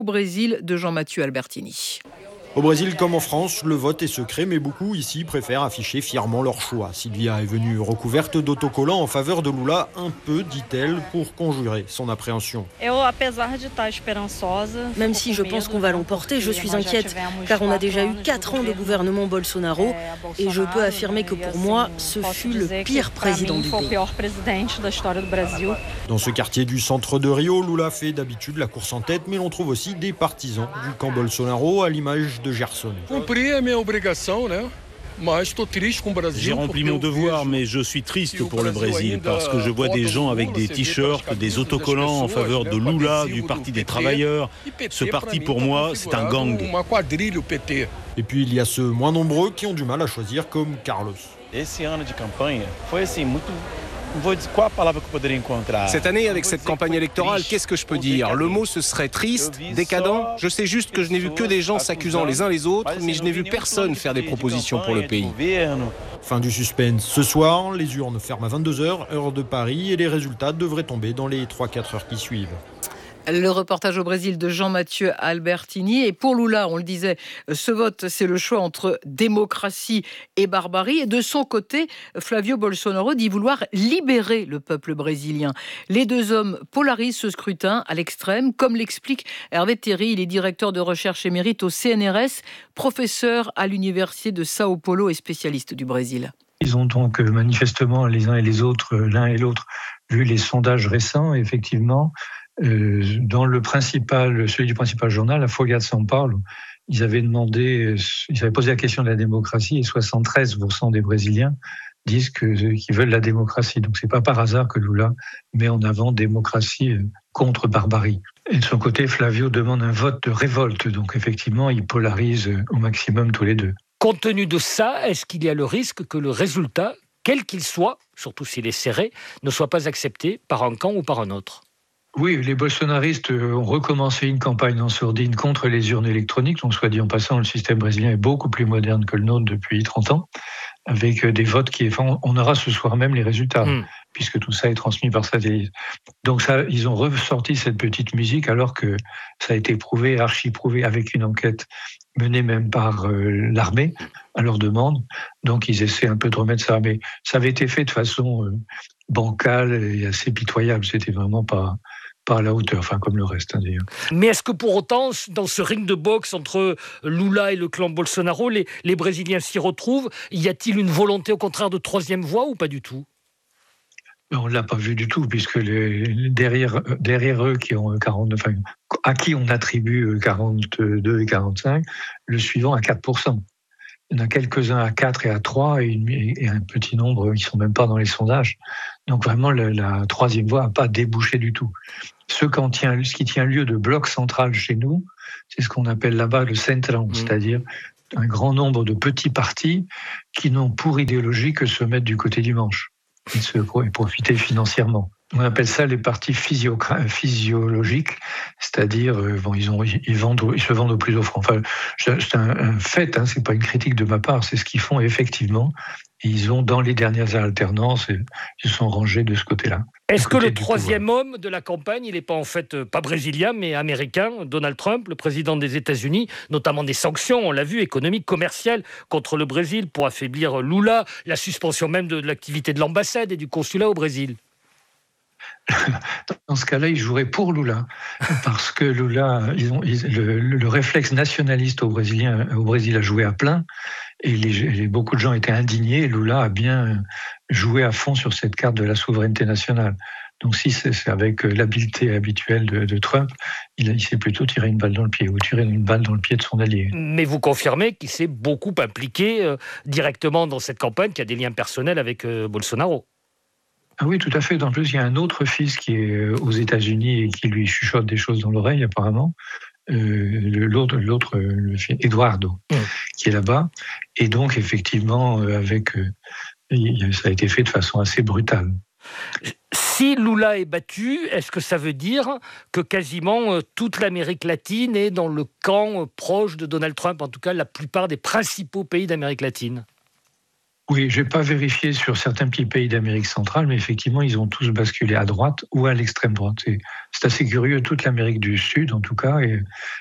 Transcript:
Au Brésil de Jean-Mathieu Albertini. Au Brésil comme en France, le vote est secret, mais beaucoup ici préfèrent afficher fièrement leur choix. Sylvia est venue recouverte d'autocollants en faveur de Lula, un peu, dit-elle, pour conjurer son appréhension. Même si je pense qu'on va l'emporter, je suis inquiète, car on a déjà eu 4 ans de gouvernement Bolsonaro, et je peux affirmer que pour moi, ce fut le pire président du pays. Dans ce quartier du centre de Rio, Lula fait d'habitude la course en tête, mais l'on trouve aussi des partisans du camp Bolsonaro, à l'image de Gerson. J'ai rempli mon devoir, mais je suis triste pour le Brésil parce que je vois des gens avec des t-shirts, des autocollants en faveur de Lula, du Parti des travailleurs. Ce parti, pour moi, c'est un gang. Et puis il y a ceux moins nombreux qui ont du mal à choisir, comme Carlos. Cette année, avec cette campagne électorale, qu'est-ce que je peux dire ? Le mot, ce serait triste, décadent. Je sais juste que je n'ai vu que des gens s'accusant les uns les autres, mais je n'ai vu personne faire des propositions pour le pays. Fin du suspense. Ce soir, les urnes ferment à 22h, heure de Paris, et les résultats devraient tomber dans les 3-4 heures qui suivent. Le reportage au Brésil de Jean-Mathieu Albertini. Et pour Lula, on le disait, ce vote, c'est le choix entre démocratie et barbarie. Et de son côté, Flavio Bolsonaro dit vouloir libérer le peuple brésilien. Les deux hommes polarisent ce scrutin à l'extrême, comme l'explique Hervé Théry. Il est directeur de recherche émérite au CNRS, professeur à l'université de Sao Paulo et spécialiste du Brésil. Ils ont donc manifestement les uns et les autres, l'un et l'autre, vu les sondages récents, effectivement. Dans celui du principal journal, la Folha de São Paulo, ils avaient posé la question de la démocratie et 73% des Brésiliens disent qu'ils veulent la démocratie. Donc c'est pas par hasard que Lula met en avant démocratie contre barbarie. Et de son côté, Flavio demande un vote de révolte. Donc effectivement, ils polarisent au maximum tous les deux. Compte tenu de ça, est-ce qu'il y a le risque que le résultat, quel qu'il soit, surtout s'il est serré, ne soit pas accepté par un camp ou par un autre ? Oui, les bolsonaristes ont recommencé une campagne en sourdine contre les urnes électroniques. Donc, soit dit en passant, le système brésilien est beaucoup plus moderne que le nôtre depuis 30 ans, avec des votes on aura ce soir même les résultats, puisque tout ça est transmis par satellite. Donc, ils ont ressorti cette petite musique, alors que ça a été prouvé, archi-prouvé, avec une enquête menée même par l'armée, à leur demande. Donc, ils essaient un peu de remettre ça. Mais ça avait été fait de façon bancale et assez pitoyable. C'était vraiment pas à la hauteur, comme le reste, d'ailleurs. Mais est-ce que pour autant, dans ce ring de boxe entre Lula et le clan Bolsonaro, les Brésiliens s'y retrouvent ? Y a-t-il une volonté, au contraire, de troisième voie ou pas du tout ? On ne l'a pas vu du tout, puisque derrière eux, à qui on attribue 42 et 45, le suivant à 4%. Il y en a quelques-uns à 4 et à 3, et un petit nombre qui ne sont même pas dans les sondages. Donc vraiment, la troisième voie n'a pas débouché du tout. Ce qui tient lieu de bloc central chez nous, c'est ce qu'on appelle là-bas le centrão, c'est-à-dire un grand nombre de petits partis qui n'ont pour idéologie que se mettre du côté du manche et profiter financièrement. On appelle ça les partis physiologiques, c'est-à-dire ils se vendent au plus offrant. C'est un fait, c'est pas une critique de ma part, c'est ce qu'ils font effectivement. Et ils ont, dans les dernières alternances, ils se sont rangés de ce côté-là. Est-ce que le troisième homme de la campagne, il n'est pas en fait pas brésilien, mais américain, Donald Trump, le président des États-Unis, notamment des sanctions, on l'a vu, économiques, commerciales, contre le Brésil pour affaiblir Lula, la suspension même de l'activité de l'ambassade et du consulat au Brésil? Dans ce cas-là, ils joueraient pour Lula, parce que Lula, le réflexe nationaliste au Brésil a joué à plein, et beaucoup de gens étaient indignés, et Lula a bien joué à fond sur cette carte de la souveraineté nationale. Donc si c'est avec l'habileté habituelle de Trump, il s'est plutôt tiré une balle dans le pied, ou tiré une balle dans le pied de son allié. Mais vous confirmez qu'il s'est beaucoup impliqué directement dans cette campagne, qui a des liens personnels avec Bolsonaro? Ah oui, tout à fait. En plus, il y a un autre fils qui est aux États-Unis et qui lui chuchote des choses dans l'oreille, apparemment. L'autre, le fils, Eduardo, qui est là-bas. Et donc, effectivement, ça a été fait de façon assez brutale. Si Lula est battu, est-ce que ça veut dire que quasiment toute l'Amérique latine est dans le camp proche de Donald Trump, en tout cas la plupart des principaux pays d'Amérique latine? Oui, je n'ai pas vérifié sur certains petits pays d'Amérique centrale, mais effectivement, ils ont tous basculé à droite ou à l'extrême droite. C'est assez curieux, toute l'Amérique du Sud en tout cas, et